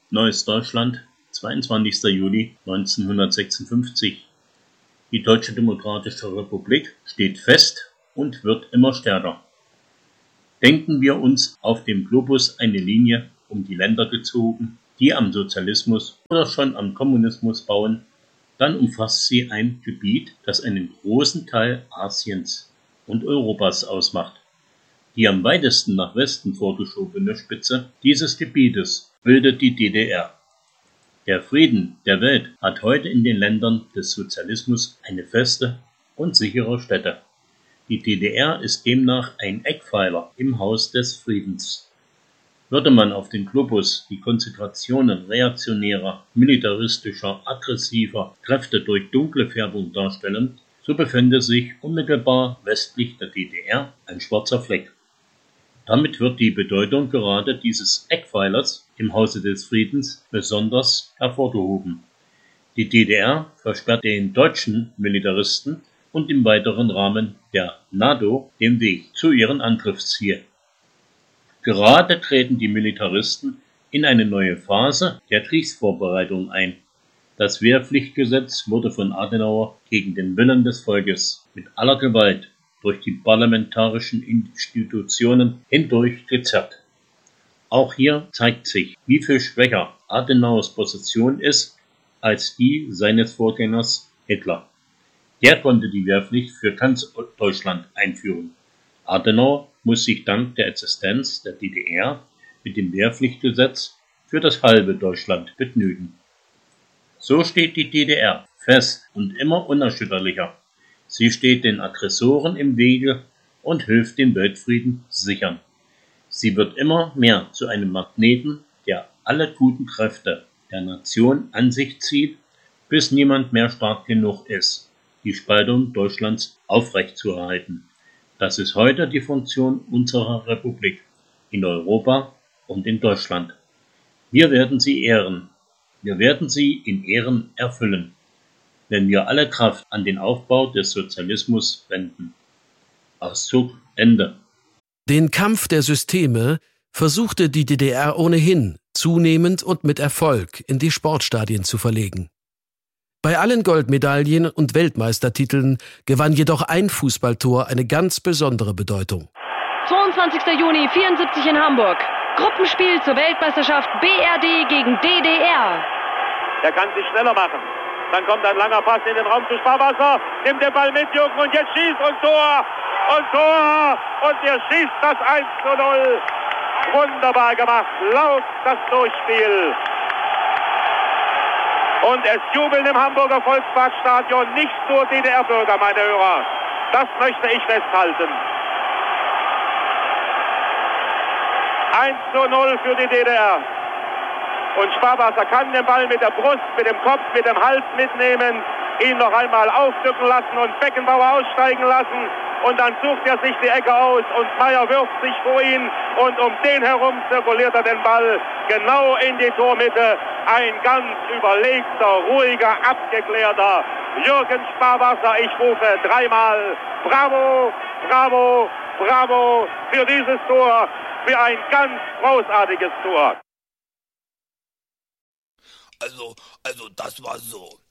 Neues Deutschland, 22. Juli 1956. Die Deutsche Demokratische Republik steht fest und wird immer stärker. Denken wir uns auf dem Globus eine Linie um die Länder gezogen, die am Sozialismus oder schon am Kommunismus bauen, dann umfasst sie ein Gebiet, das einen großen Teil Asiens und Europas ausmacht. Die am weitesten nach Westen vorgeschobene Spitze dieses Gebietes bildet die DDR. Der Frieden der Welt hat heute in den Ländern des Sozialismus eine feste und sichere Stätte. Die DDR ist demnach ein Eckpfeiler im Haus des Friedens. Würde man auf den Globus die Konzentrationen reaktionärer, militaristischer, aggressiver Kräfte durch dunkle Färbung darstellen, so befände sich unmittelbar westlich der DDR ein schwarzer Fleck. Damit wird die Bedeutung gerade dieses Eckpfeilers im Hause des Friedens besonders hervorgehoben. Die DDR versperrt den deutschen Militaristen und im weiteren Rahmen der NATO den Weg zu ihrem Angriffsziel. Gerade treten die Militaristen in eine neue Phase der Kriegsvorbereitung ein. Das Wehrpflichtgesetz wurde von Adenauer gegen den Willen des Volkes mit aller Gewalt durch die parlamentarischen Institutionen hindurch gezerrt. Auch hier zeigt sich, wie viel schwächer Adenauers Position ist als die seines Vorgängers Hitler. Der konnte die Wehrpflicht für ganz Deutschland einführen. Adenauer muss sich dank der Existenz der DDR mit dem Wehrpflichtgesetz für das halbe Deutschland begnügen. So steht die DDR fest und immer unerschütterlicher. Sie steht den Aggressoren im Wege und hilft den Weltfrieden sichern. Sie wird immer mehr zu einem Magneten, der alle guten Kräfte der Nation an sich zieht, bis niemand mehr stark genug ist, die Spaltung Deutschlands aufrechtzuerhalten. Das ist heute die Funktion unserer Republik in Europa und in Deutschland. Wir werden sie ehren. Wir werden sie in Ehren erfüllen, wenn wir alle Kraft an den Aufbau des Sozialismus wenden. Auszug Ende. Den Kampf der Systeme versuchte die DDR ohnehin zunehmend und mit Erfolg in die Sportstadien zu verlegen. Bei allen Goldmedaillen und Weltmeistertiteln gewann jedoch ein Fußballtor eine ganz besondere Bedeutung. 22. Juni 74 in Hamburg. Gruppenspiel zur Weltmeisterschaft BRD gegen DDR. Der kann sich schneller machen. Dann kommt ein langer Pass in den Raum zu Sparwasser. Nimmt den Ball mit, Jürgen, und jetzt schießt und Tor. Und Tor. Und er schießt das 1:0. Wunderbar gemacht. Laut das Durchspiel. Und es jubeln im Hamburger Volksparkstadion nicht nur DDR-Bürger, meine Hörer. Das möchte ich festhalten. 1:0 für die DDR. Und Sparwasser kann den Ball mit der Brust, mit dem Kopf, mit dem Hals mitnehmen, ihn noch einmal aufdrücken lassen und Beckenbauer aussteigen lassen. Und dann sucht er sich die Ecke aus und Meier wirft sich vor ihn und um den herum zirkuliert er den Ball genau in die Tormitte. Ein ganz überlegter, ruhiger, abgeklärter Jürgen Sparwasser. Ich rufe dreimal Bravo, Bravo, Bravo für dieses Tor, für ein ganz großartiges Tor. Also das war so.